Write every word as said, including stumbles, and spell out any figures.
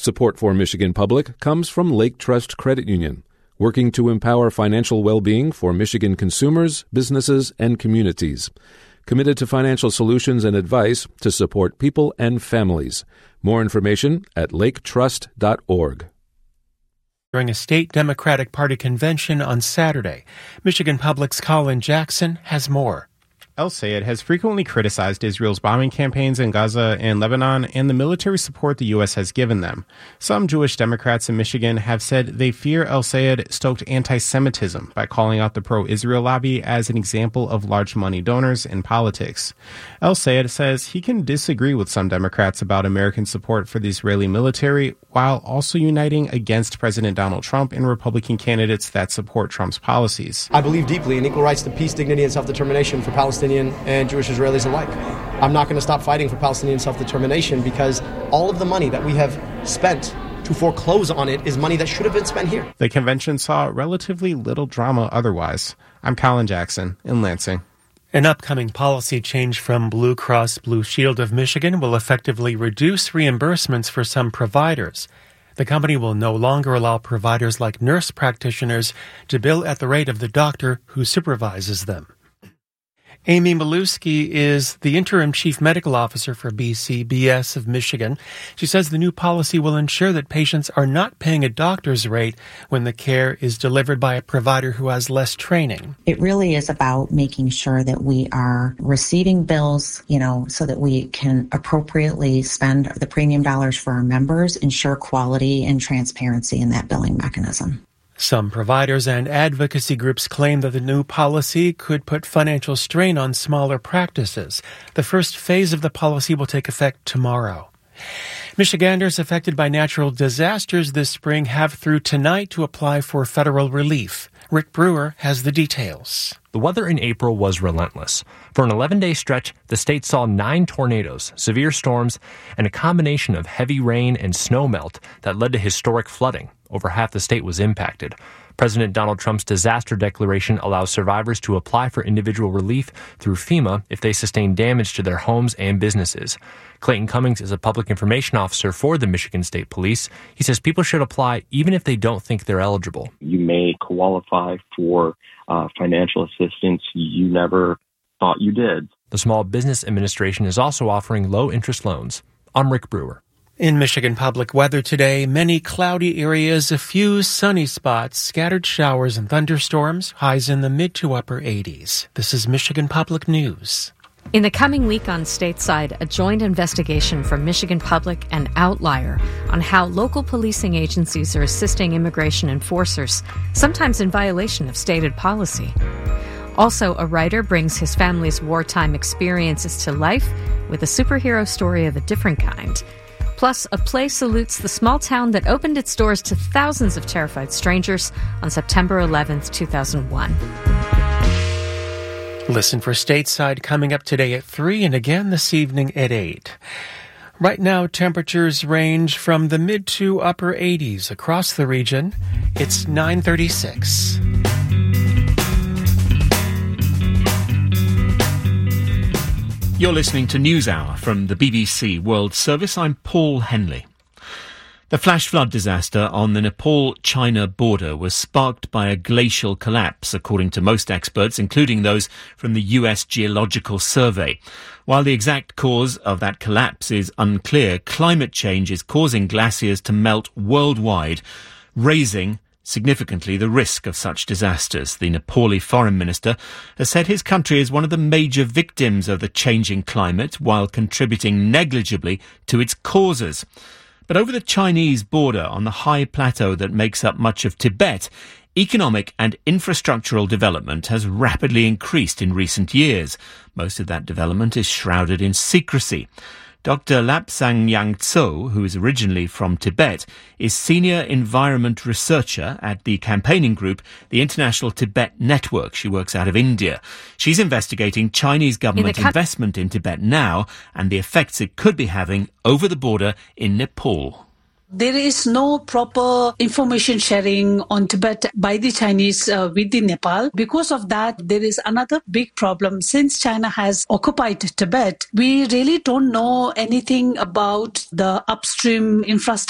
Support for Michigan Public comes from Lake Trust Credit Union, working to empower financial well-being for Michigan consumers, businesses, and communities. Committed to financial solutions and advice to support people and families. More information at lake trust dot org. During a state Democratic Party convention on Saturday, Michigan Public's Colin Jackson has more. El-Sayed has frequently criticized Israel's bombing campaigns in Gaza and Lebanon and the military support the U S has given them. Some Jewish Democrats in Michigan have said they fear El-Sayed stoked anti-Semitism by calling out the pro-Israel lobby as an example of large money donors in politics. El-Sayed says he can disagree with some Democrats about American support for the Israeli military while also uniting against President Donald Trump and Republican candidates that support Trump's policies. I believe deeply in equal rights to peace, dignity, and self-determination for Palestinian and Jewish Israelis alike. I'm not going to stop fighting for Palestinian self-determination because all of the money that we have spent to foreclose on it is money that should have been spent here. The convention saw relatively little drama otherwise. I'm Colin Jackson in Lansing. An upcoming policy change from Blue Cross Blue Shield of Michigan will effectively reduce reimbursements for some providers. The company will no longer allow providers like nurse practitioners to bill at the rate of the doctor who supervises them. Amy Maluski is the interim chief medical officer for B C B S of Michigan. She says the new policy will ensure that patients are not paying a doctor's rate when the care is delivered by a provider who has less training. It really is about making sure that we are receiving bills, you know, so that we can appropriately spend the premium dollars for our members, ensure quality and transparency in that billing mechanism. Some providers and advocacy groups claim that the new policy could put financial strain on smaller practices. The first phase of the policy will take effect tomorrow. Michiganders affected by natural disasters this spring have through tonight to apply for federal relief. Rick Brewer has the details. The weather in April was relentless. For an eleven-day stretch, the state saw nine tornadoes, severe storms, and a combination of heavy rain and snowmelt that led to historic flooding. Over half the state was impacted. President Donald Trump's disaster declaration allows survivors to apply for individual relief through FEMA if they sustain damage to their homes and businesses. Clayton Cummings is a public information officer for the Michigan State Police. He says people should apply even if they don't think they're eligible. You may qualify for uh, financial assistance you never thought you did. The Small Business Administration is also offering low-interest loans. I'm Rick Brewer. In Michigan Public weather today, many cloudy areas, a few sunny spots, scattered showers and thunderstorms, highs in the mid to upper eighties. This is Michigan Public News. In the coming week on Stateside, a joint investigation from Michigan Public and Outlier on how local policing agencies are assisting immigration enforcers, sometimes in violation of stated policy. Also, a writer brings his family's wartime experiences to life with a superhero story of a different kind. Plus, a play salutes the small town that opened its doors to thousands of terrified strangers on September eleventh, two thousand one. Listen for Stateside coming up today at three and again this evening at eight. Right now, temperatures range from the mid to upper eighties across the region. It's nine thirty-six. You're listening to NewsHour from the B B C World Service. I'm Paul Henley. The flash flood disaster on the Nepal-China border was sparked by a glacial collapse, according to most experts, including those from the U S Geological Survey. While the exact cause of that collapse is unclear, climate change is causing glaciers to melt worldwide, raising significantly the risk of such disasters. The Nepali foreign minister has said his country is one of the major victims of the changing climate while contributing negligibly to its causes. But over the Chinese border on the high plateau that makes up much of Tibet, economic and infrastructural development has rapidly increased in recent years. Most of that development is shrouded in secrecy. Doctor Lapsang Yangtso, who is originally from Tibet, is senior environment researcher at the campaigning group, the International Tibet Network. She works out of India. She's investigating Chinese government in co- investment in Tibet now and the effects it could be having over the border in Nepal. There is no proper information sharing on Tibet by the Chinese uh, with the Nepal. Because of that, there is another big problem. Since China has occupied Tibet, we really don't know anything about the upstream infrastructure